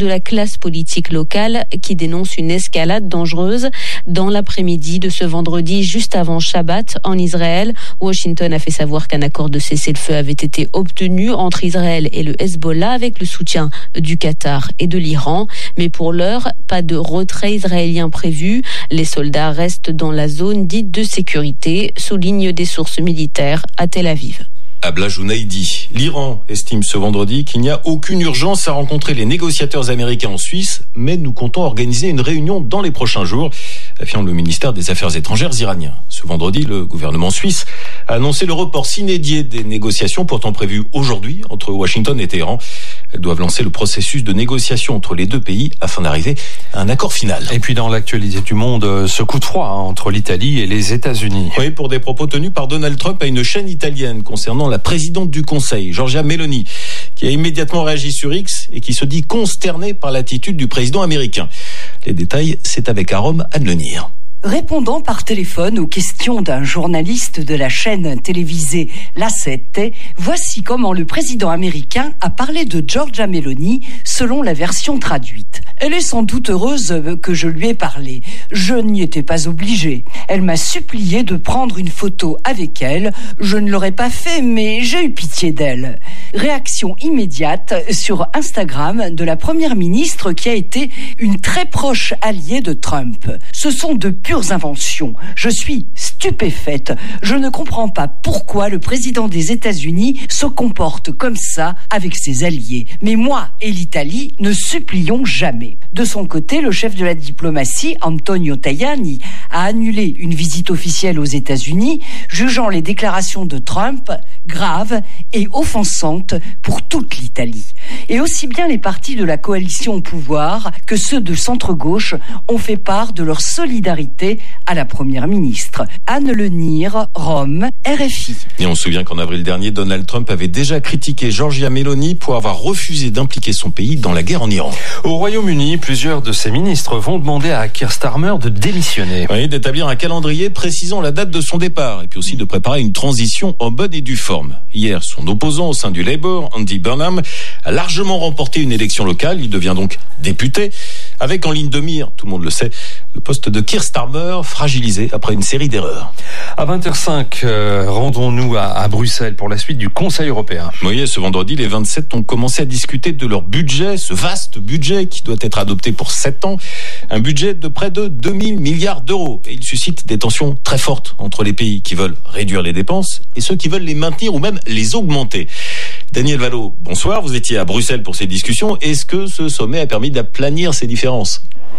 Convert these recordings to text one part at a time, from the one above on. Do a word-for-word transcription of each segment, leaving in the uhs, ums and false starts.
de la classe politique locale qui dénonce une escalade dangereuse. Dans l'après-midi de ce vendredi, juste avant Shabbat, en Israël, Washington a fait savoir qu'un accord de cessez-le-feu avait été obtenu entre Israël et le Hezbollah avec le soutien du Qatar et de l'Iran. Mais pour l'heure, pas de retrait israélien prévu. Les soldats restent dans la zone dite de sécurité, soulignent des sources militaires à Tel Aviv. Abla Jounaidi. L'Iran estime ce vendredi qu'il n'y a aucune urgence à rencontrer les négociateurs américains en Suisse, mais nous comptons organiser une réunion dans les prochains jours, affirme le ministère des Affaires étrangères iranien. Ce vendredi, le gouvernement suisse a annoncé le report sine die des négociations pourtant prévues aujourd'hui entre Washington et Téhéran. Elles doivent lancer le processus de négociation entre les deux pays afin d'arriver à un accord final. Et puis dans l'actualité du monde, ce coup de froid hein, entre l'Italie et les États-Unis. Oui, pour des propos tenus par Donald Trump à une chaîne italienne concernant la présidente du Conseil, Giorgia Meloni, qui a immédiatement réagi sur X et qui se dit consternée par l'attitude du président américain. Les détails, c'est avec Arom Adlenir. Répondant par téléphone aux questions d'un journaliste de la chaîne télévisée La Sette, voici comment le président américain a parlé de Giorgia Meloni selon la version traduite. Elle est sans doute heureuse que je lui ai parlé. Je n'y étais pas obligé. Elle m'a supplié de prendre une photo avec elle. Je ne l'aurais pas fait, mais j'ai eu pitié d'elle. Réaction immédiate sur Instagram de la première ministre qui a été une très proche alliée de Trump. Ce sont de pures inventions. Je suis stupéfaite. Je ne comprends pas pourquoi le président des États-Unis se comporte comme ça avec ses alliés. Mais moi et l'Italie ne supplions jamais. De son côté, le chef de la diplomatie, Antonio Tajani, a annulé une visite officielle aux États-Unis, jugeant les déclarations de Trump graves et offensantes pour toute l'Italie. Et aussi bien les partis de la coalition au pouvoir que ceux de centre-gauche ont fait part de leur solidarité à la première ministre. Anne Lenir, Rome, R F I. Et on se souvient qu'en avril dernier, Donald Trump avait déjà critiqué Giorgia Meloni pour avoir refusé d'impliquer son pays dans la guerre en Iran. Au Royaume-Uni, plusieurs de ses ministres vont demander à Keir Starmer de démissionner. Oui, d'établir un calendrier précisant la date de son départ et puis aussi de préparer une transition en bonne et due forme. Hier, son opposant au sein du Labour, Andy Burnham, a largement remporté une élection locale. Il devient donc député, avec en ligne de mire, tout le monde le sait, le poste de Keir Starmer, fragilisé après une série d'erreurs. À vingt heures cinq, euh, rendons-nous à, à Bruxelles pour la suite du Conseil européen. Oui, ce vendredi, les vingt-sept ont commencé à discuter de leur budget, ce vaste budget qui doit être adopté pour sept ans. Un budget de près de deux mille milliards d'euros. Et il suscite des tensions très fortes entre les pays qui veulent réduire les dépenses et ceux qui veulent les maintenir ou même les augmenter. Daniel Vallot, bonsoir, vous étiez à Bruxelles pour ces discussions. Est-ce que ce sommet a permis d'aplanir ces différences ?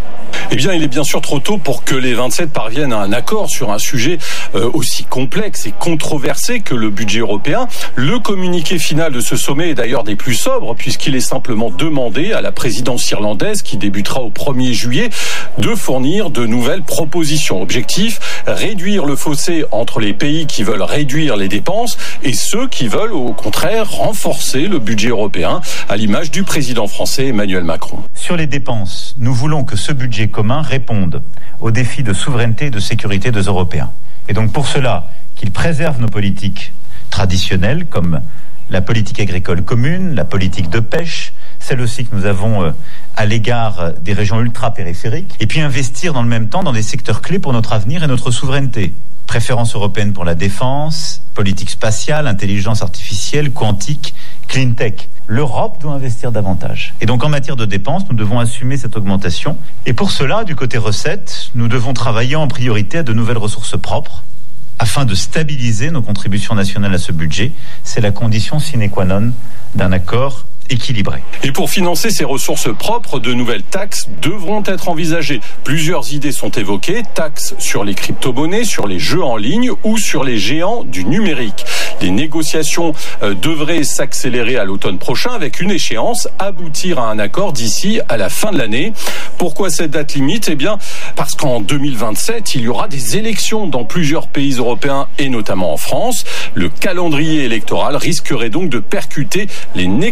Eh bien, il est bien sûr trop tôt pour que les vingt-sept parviennent à un accord sur un sujet euh, aussi complexe et controversé que le budget européen. Le communiqué final de ce sommet est d'ailleurs des plus sobres, puisqu'il est simplement demandé à la présidence irlandaise, qui débutera au premier juillet, de fournir de nouvelles propositions. Objectif, réduire le fossé entre les pays qui veulent réduire les dépenses et ceux qui veulent au contraire renforcer le budget européen, à l'image du président français Emmanuel Macron. Sur les dépenses, nous voulons que ce budget commun réponde aux défis de souveraineté et de sécurité des Européens. Et donc pour cela, qu'il préserve nos politiques traditionnelles comme la politique agricole commune, la politique de pêche, celle aussi que nous avons à l'égard des régions ultra-périphériques, et puis investir dans le même temps dans des secteurs clés pour notre avenir et notre souveraineté. Préférence européenne pour la défense, politique spatiale, intelligence artificielle, quantique, clean tech. L'Europe doit investir davantage. Et donc en matière de dépenses, nous devons assumer cette augmentation. Et pour cela, du côté recettes, nous devons travailler en priorité à de nouvelles ressources propres afin de stabiliser nos contributions nationales à ce budget. C'est la condition sine qua non d'un accord équilibré. Et pour financer ces ressources propres, de nouvelles taxes devront être envisagées. Plusieurs idées sont évoquées, taxes sur les crypto-monnaies, sur les jeux en ligne ou sur les géants du numérique. Les négociations euh, devraient s'accélérer à l'automne prochain avec une échéance, aboutir à un accord d'ici à la fin de l'année. Pourquoi cette date limite ? Eh bien, parce qu'en deux mille vingt-sept, il y aura des élections dans plusieurs pays européens et notamment en France. Le calendrier électoral risquerait donc de percuter les négociations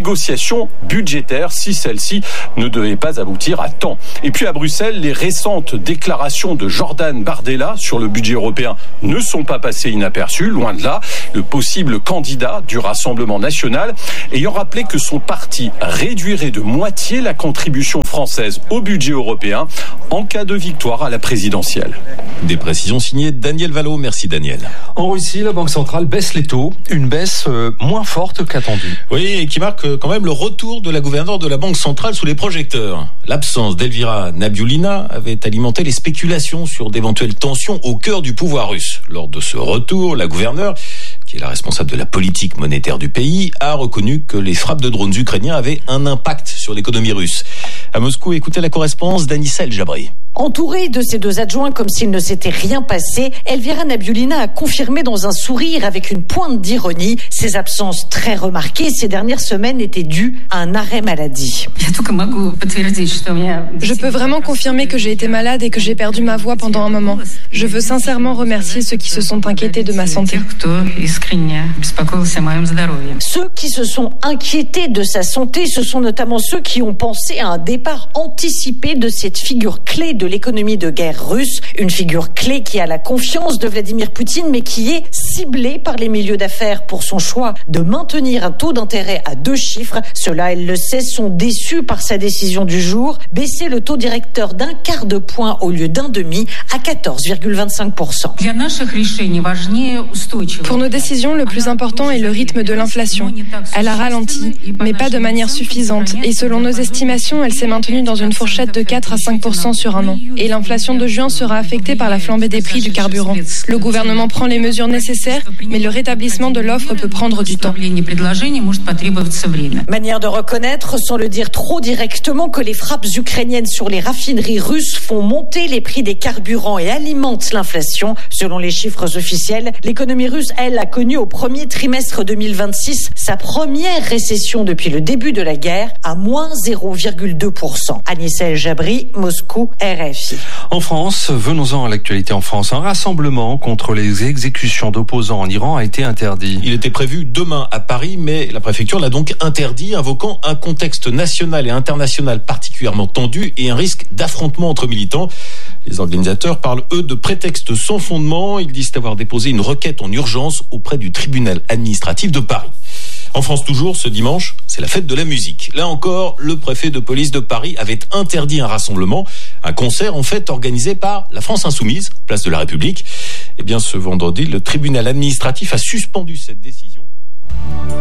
négociations budgétaires si celle-ci ne devait pas aboutir à temps. Et puis à Bruxelles, les récentes déclarations de Jordan Bardella sur le budget européen ne sont pas passées inaperçues, loin de là. Le possible candidat du Rassemblement national ayant rappelé que son parti réduirait de moitié la contribution française au budget européen en cas de victoire à la présidentielle. Des précisions signées Daniel Vallot. Merci Daniel. En Russie, la Banque centrale baisse les taux, une baisse euh, moins forte qu'attendue. Oui, et qui marque euh, quand même le retour de la gouverneure de la Banque centrale sous les projecteurs. L'absence d'Elvira Nabiullina avait alimenté les spéculations sur d'éventuelles tensions au cœur du pouvoir russe. Lors de ce retour, la gouverneure, qui est la responsable de la politique monétaire du pays, a reconnu que les frappes de drones ukrainiens avaient un impact sur l'économie russe. À Moscou, écoutez la correspondance d'Anissa El Jabri. Entourée de ses deux adjoints comme s'il ne s'était rien passé, Elvira Nabiullina a confirmé dans un sourire avec une pointe d'ironie ses absences très remarquées ces dernières semaines étaient dues à un arrêt maladie. Je peux vraiment confirmer que j'ai été malade et que j'ai perdu ma voix pendant un moment. Je veux sincèrement remercier ceux qui se sont inquiétés de ma santé. Ceux qui se sont inquiétés de sa santé, ce sont notamment ceux qui ont pensé à un départ anticipé de cette figure clé de de l'économie de guerre russe, une figure clé qui a la confiance de Vladimir Poutine mais qui est ciblée par les milieux d'affaires pour son choix de maintenir un taux d'intérêt à deux chiffres. Ceux-là, elle le sait, sont déçus par sa décision du jour, baisser le taux directeur d'un quart de point au lieu d'un demi à quatorze virgule vingt-cinq pour cent. Pour nos décisions, le plus important est le rythme de l'inflation. Elle a ralenti, mais pas de manière suffisante. Et selon nos estimations, elle s'est maintenue dans une fourchette de quatre à cinq pour cent sur un an. Et l'inflation de juin sera affectée par la flambée des prix du carburant. Le gouvernement prend les mesures nécessaires, mais le rétablissement de l'offre peut prendre du temps. Manière de reconnaître, sans le dire trop directement, que les frappes ukrainiennes sur les raffineries russes font monter les prix des carburants et alimentent l'inflation. Selon les chiffres officiels, l'économie russe, elle, a connu au premier trimestre deux mille vingt-six sa première récession depuis le début de la guerre à moins zéro virgule deux pour cent. Anissa El Jabri, Moscou, R F I. En France, venons-en à l'actualité en France. Un rassemblement contre les exécutions d'opposants en Iran a été interdit. Il était prévu demain à Paris, mais la préfecture l'a donc interdit, invoquant un contexte national et international particulièrement tendu et un risque d'affrontement entre militants. Les organisateurs parlent, eux, de prétextes sans fondement. Ils disent avoir déposé une requête en urgence auprès du tribunal administratif de Paris. En France toujours, ce dimanche, c'est la fête de la musique. Là encore, le préfet de police de Paris avait interdit un rassemblement, un concert en fait organisé par la France Insoumise, place de la République. Eh bien, ce vendredi, le tribunal administratif a suspendu cette décision.